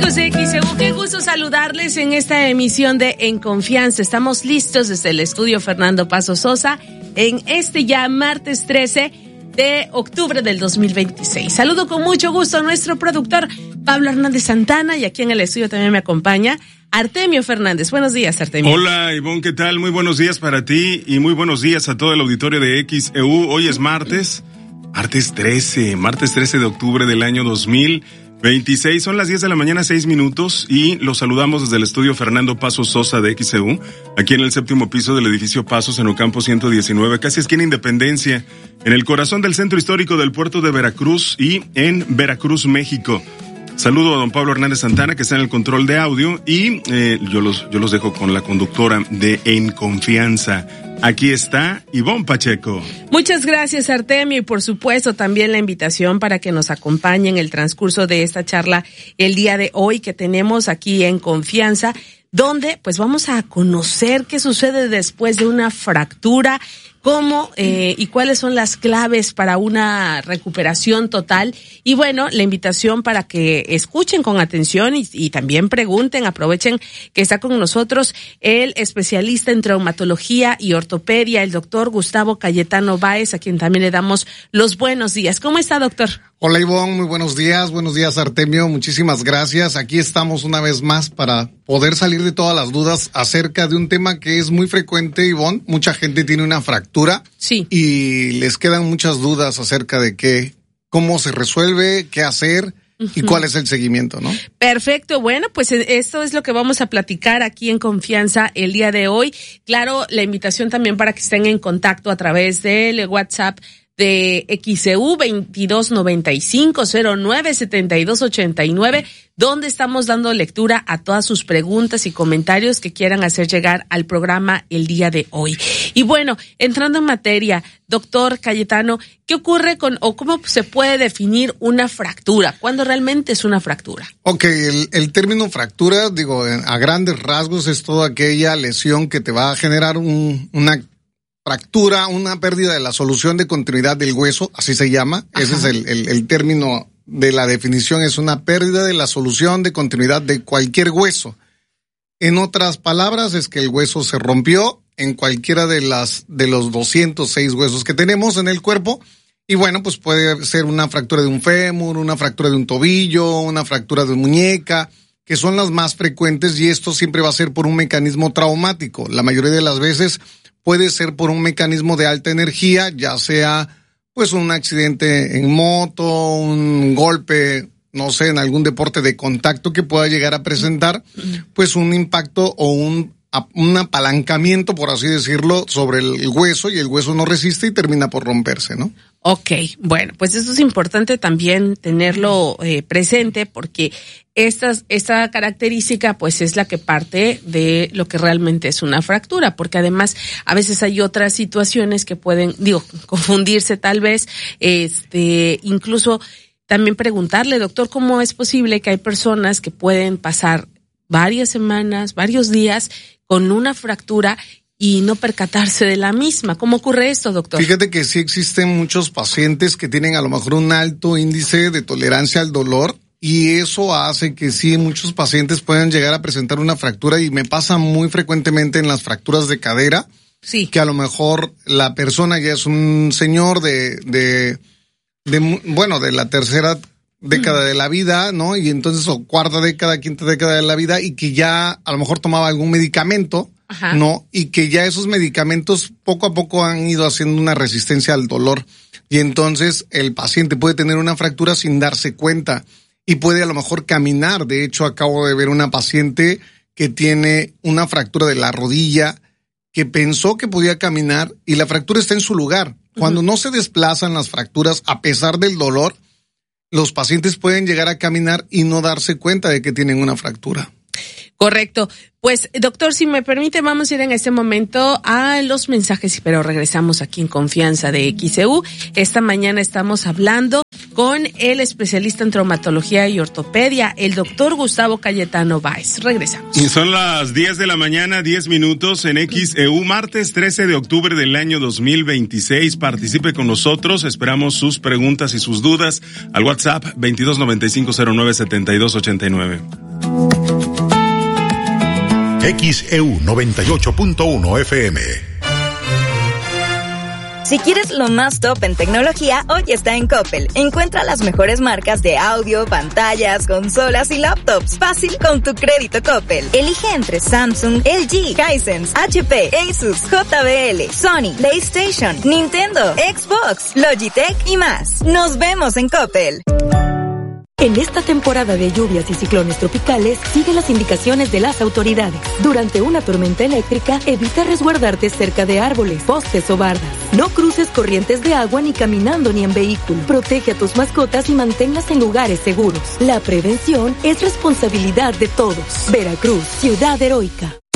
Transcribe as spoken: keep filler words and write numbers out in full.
Amigos de X E U, qué gusto saludarles en esta emisión de En Confianza. Estamos listos desde el estudio Fernando Paso Sosa en este ya martes trece de octubre del dos mil veintiséis. Saludo con mucho gusto a nuestro productor Pablo Hernández Santana y aquí en el estudio también me acompaña Artemio Fernández. Buenos días, Artemio. Hola, Ivonne, ¿qué tal? Muy buenos días para ti y muy buenos días a todo el auditorio de X E U. Hoy es martes, martes trece, martes trece de octubre del año dos mil veintiséis. Son las diez de la mañana, seis minutos, y los saludamos desde el estudio Fernando Paso Sosa de X E U, aquí en el séptimo piso del edificio Pasos en Ocampo ciento diecinueve, casi esquina Independencia, en el corazón del centro histórico del puerto de Veracruz y en Veracruz, México. Saludo a don Pablo Hernández Santana, que está en el control de audio, y eh, yo los yo los dejo con la conductora de En Confianza. Aquí está Ivonne Pacheco. Muchas gracias, Artemio, y por supuesto también la invitación para que nos acompañen en el transcurso de esta charla el día de hoy que tenemos aquí en Confianza, donde pues vamos a conocer qué sucede después de una fractura, cómo eh, y cuáles son las claves para una recuperación total. Y bueno, la invitación para que escuchen con atención y, y también pregunten, aprovechen que está con nosotros el especialista en traumatología y ortopedia, el doctor Gustavo Cayetano Báez, a quien también le damos los buenos días. ¿Cómo está, doctor? Hola, Ivonne, muy buenos días. Buenos días, Artemio. Muchísimas gracias. Aquí estamos una vez más para poder salir de todas las dudas acerca de un tema que es muy frecuente, Ivonne. Mucha gente tiene una fractura. Sí. Y les quedan muchas dudas acerca de qué, cómo se resuelve, qué hacer y cuál es el seguimiento, ¿no? Perfecto. Bueno, pues esto es lo que vamos a platicar aquí en Confianza el día de hoy. Claro, la invitación también para que estén en contacto a través del WhatsApp de X E U veintidós noventa y cinco cero nueve setenta y dos ochenta y nueve, donde estamos dando lectura a todas sus preguntas y comentarios que quieran hacer llegar al programa el día de hoy. Y bueno, entrando en materia, doctor Cayetano, ¿qué ocurre con o cómo se puede definir una fractura? ¿Cuándo realmente es una fractura? Ok, el, el término fractura, digo, a grandes rasgos es toda aquella lesión que te va a generar un, una fractura, una pérdida de la solución de continuidad del hueso, así se llama. Ajá. Ese es el, el, el término de la definición, es una pérdida de la solución de continuidad de cualquier hueso. En otras palabras, es que el hueso se rompió en cualquiera de las de los doscientos seis huesos que tenemos en el cuerpo, y bueno, pues puede ser una fractura de un fémur, una fractura de un tobillo, una fractura de muñeca, que son las más frecuentes, y esto siempre va a ser por un mecanismo traumático. La mayoría de las veces puede ser por un mecanismo de alta energía, ya sea pues un accidente en moto, un golpe, no sé, en algún deporte de contacto que pueda llegar a presentar pues un impacto o un, un apalancamiento, por así decirlo, sobre el hueso, y el hueso no resiste y termina por romperse, ¿no? Ok, bueno, pues eso es importante también tenerlo eh, presente, porque esta, esta característica pues es la que parte de lo que realmente es una fractura, porque además a veces hay otras situaciones que pueden, digo, confundirse tal vez, este, incluso también preguntarle, doctor, ¿cómo es posible que hay personas que pueden pasar varias semanas, varios días con una fractura y no percatarse de la misma? ¿Cómo ocurre esto, doctor? Fíjate que sí existen muchos pacientes que tienen a lo mejor un alto índice de tolerancia al dolor, y eso hace que sí muchos pacientes puedan llegar a presentar una fractura, y me pasa muy frecuentemente en las fracturas de cadera. Sí. Que a lo mejor la persona ya es un señor de, de, de bueno, de la tercera década de la vida, ¿no? Y entonces, o cuarta década, quinta década de la vida, y que ya a lo mejor tomaba algún medicamento. Ajá. ¿No? Y que ya esos medicamentos poco a poco han ido haciendo una resistencia al dolor. Y entonces el paciente puede tener una fractura sin darse cuenta y puede a lo mejor caminar. De hecho, acabo de ver una paciente que tiene una fractura de la rodilla, que pensó que podía caminar y la fractura está en su lugar. Cuando uh-huh. no se desplazan las fracturas, a pesar del dolor, los pacientes pueden llegar a caminar y no darse cuenta de que tienen una fractura. Correcto. Pues, doctor, si me permite, vamos a ir en este momento a los mensajes, pero regresamos aquí en Confianza de X E U. Esta mañana estamos hablando con el especialista en traumatología y ortopedia, el doctor Gustavo Cayetano Báez. Regresamos. Y son las diez de la mañana, diez minutos en X E U, martes trece de octubre del año dos mil veintiséis. Participe con nosotros, esperamos sus preguntas y sus dudas al WhatsApp veintidós noventa y cinco cero nueve setenta y dos ochenta y nueve. X E U noventa y ocho punto uno F M. Si quieres lo más top en tecnología, hoy está en Coppel. Encuentra las mejores marcas de audio, pantallas, consolas y laptops. Fácil con tu crédito Coppel. Elige entre Samsung, L G, Hisense, H P, Asus, J B L, Sony, PlayStation, Nintendo, Xbox, Logitech y más. Nos vemos en Coppel. En esta temporada de lluvias y ciclones tropicales, sigue las indicaciones de las autoridades. Durante una tormenta eléctrica, evita resguardarte cerca de árboles, postes o bardas. No cruces corrientes de agua ni caminando ni en vehículo. Protege a tus mascotas y manténlas en lugares seguros. La prevención es responsabilidad de todos. Veracruz, ciudad heroica.